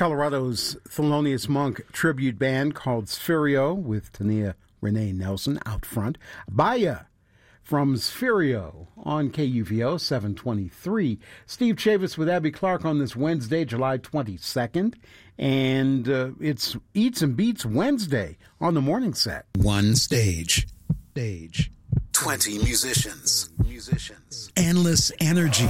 Colorado's Thelonious Monk tribute band called Spherio with Tania Renee Nelson out front. Baya from Spherio on KUVO 723. Steve Chavis with Abby Clark on this Wednesday, July 22nd. And it's Eats and Beats Wednesday on the morning set. One stage. 20 musicians. Endless energy.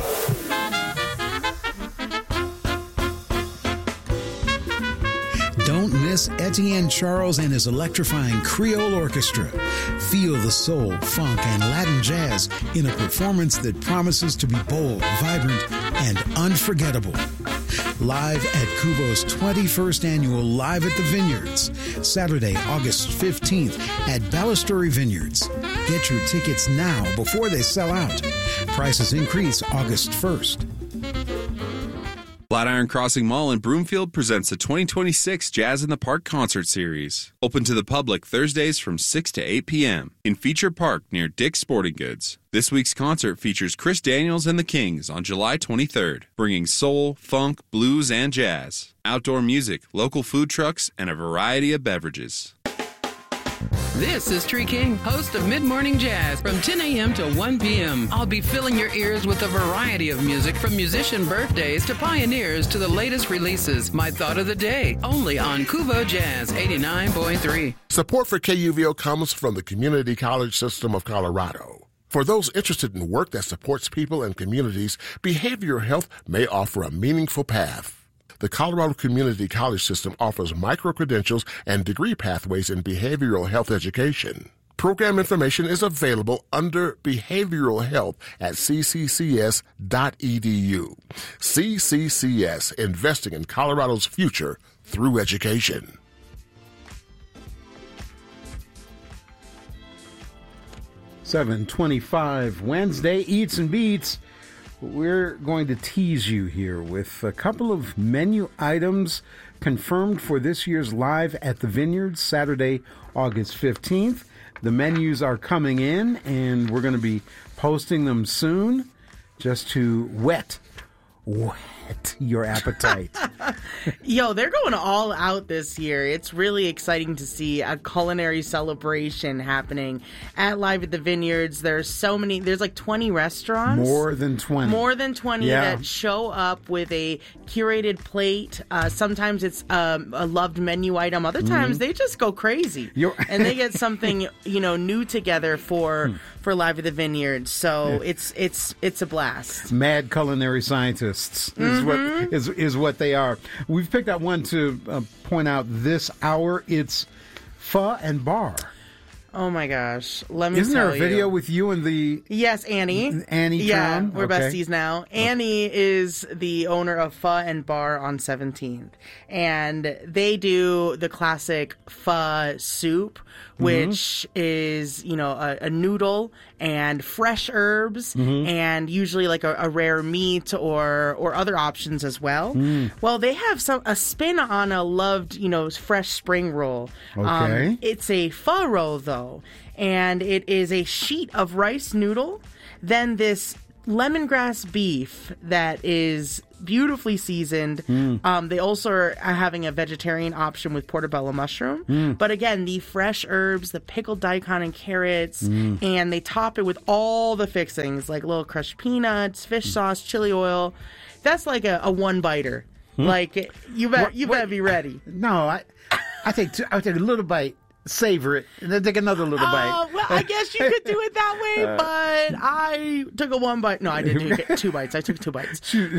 Don't miss Etienne Charles and his electrifying Creole Orchestra. Feel the soul, funk, and Latin jazz in a performance that promises to be bold, vibrant, and unforgettable. Live at Kuvo's 21st annual Live at the Vineyards, Saturday, August 15th at Balustrade Vineyards. Get your tickets now before they sell out. Prices increase August 1st. Flatiron Crossing Mall in Broomfield presents the 2026 Jazz in the Park Concert Series. Open to the public Thursdays from 6 to 8 p.m. in Feature Park near Dick's Sporting Goods. This week's concert features Chris Daniels and the Kings on July 23rd, bringing soul, funk, blues, and jazz. Outdoor music, local food trucks, and a variety of beverages. This is Tree King, host of Mid-Morning Jazz from 10 a.m. to 1 p.m. I'll be filling your ears with a variety of music from musician birthdays to pioneers to the latest releases. My thought of the day, only on Kuvo Jazz 89.3. Support for KUVO comes from the Community College System of Colorado. For those interested in work that supports people and communities, behavioral health may offer a meaningful path. The Colorado Community College System offers micro-credentials and degree pathways in behavioral health education. Program information is available under Behavioral Health at cccs.edu. CCCS, investing in Colorado's future through education. $7:25 Wednesday, Eats and Beats. We're going to tease you here with a couple of menu items confirmed for this year's Live at the Vineyards, Saturday, August 15th. The menus are coming in, and we're going to be posting them soon just to whet your appetite. Yo, they're going all out this year. It's really exciting to see a culinary celebration happening at Live at the Vineyards. There's like 20 restaurants. More than 20 that show up with a curated plate. Sometimes it's a loved menu item. Other times they just go crazy. And they get something, new together for Live at the Vineyards. So it's a blast. Mad culinary scientists is what they are. We've picked out one to point out this hour. It's Pho and Bar. Oh my gosh! Let me. Isn't there a video with you and the? Yes, Annie. Annie. Yeah, Tron? we're besties now. Annie is the owner of Pho and Bar on 17th, and they do the classic pho soup, which is a noodle and fresh herbs, and usually like a rare meat or other options as well. Well, they have a spin on a loved fresh spring roll. Okay, it's a pho roll though. And it is a sheet of rice noodle, then this lemongrass beef that is beautifully seasoned. They also are having a vegetarian option with portobello mushroom. But again, the fresh herbs, the pickled daikon and carrots, and they top it with all the fixings, like little crushed peanuts, fish sauce, chili oil. That's like a one-biter. Like, you better be ready. No, I take a little bite. Savor it, and then take another little bite. Well, I guess you could do it that way, but I took a one bite. No, I didn't take 2 bites. I took 2 bites.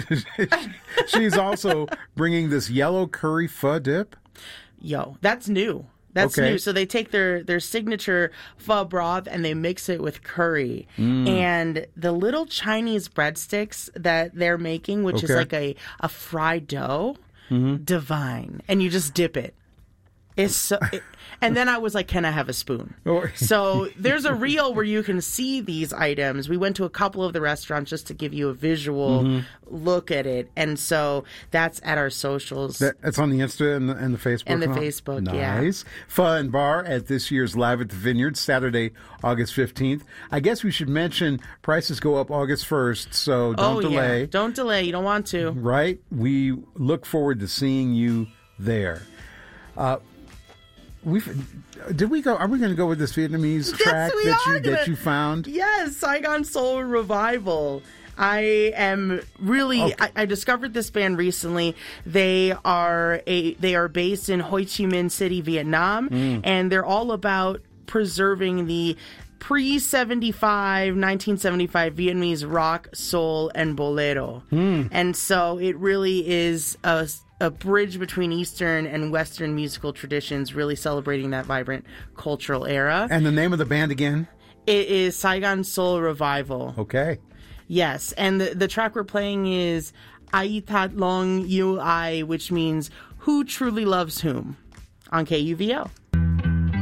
She's also bringing this yellow curry pho dip. Yo, that's new. That's new. So they take their signature pho broth and they mix it with curry. And the little Chinese breadsticks that they're making, which is like a fried dough, divine. And you just dip it. It's so, and then I was like, can I have a spoon? So there's a reel where you can see these items. We went to a couple of the restaurants just to give you a visual look at it. And so that's at our socials. That's on the Insta and the Facebook? And the Facebook, yeah. Nice. Fun bar at this year's Live at the Vineyard, Saturday, August 15th. I guess we should mention prices go up August 1st, so don't delay. Yeah. Don't delay. You don't want to. Right? We look forward to seeing you there. Did we go? Are we going to go with this Vietnamese track that you found? Yes, Saigon Soul Revival. I am really. Okay. I discovered this band recently. They are based in Ho Chi Minh City, Vietnam, and they're all about preserving the pre-1975 Vietnamese rock, soul, and bolero. And so it really is a bridge between Eastern and Western musical traditions, really celebrating that vibrant cultural era. And the name of the band again? It is Saigon Soul Revival. Okay. Yes, and the track we're playing is Ai Tat Long Yu Ai, which means who truly loves whom, on KUVO.